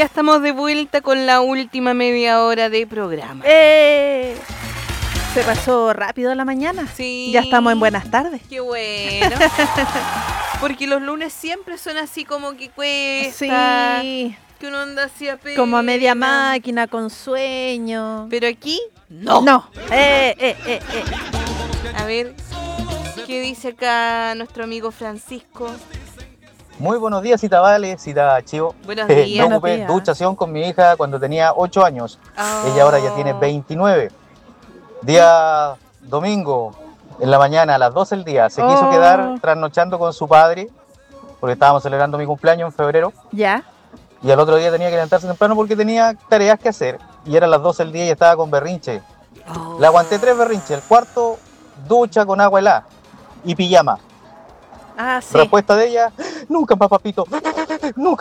Ya estamos de vuelta con la última media hora de programa. Se pasó rápido la mañana. Sí. Ya estamos en buenas tardes. Qué bueno. Porque los lunes siempre son así como que cuesta. Sí. Que uno anda así apenas. Como a media máquina, con sueño. Pero aquí, no. No. A ver, ¿qué dice acá nuestro amigo Francisco? Muy buenos días, Cita Vale, Cita Chivo. Buenos días. Me ocupé duchación con mi hija cuando tenía 8 años. Oh. Ella ahora ya tiene 29. Día domingo, en la mañana, a las 12 del día, se quiso quedar trasnochando con su padre, porque estábamos celebrando mi cumpleaños en febrero. Ya. Y al otro día tenía que levantarse temprano porque tenía tareas que hacer. Y eran las 12 del día y estaba con berrinche. Oh. Le aguanté 3 berrinches. El cuarto, ducha con agua helada y pijama. Ah, sí. Respuesta de ella, nunca más, papito, nunca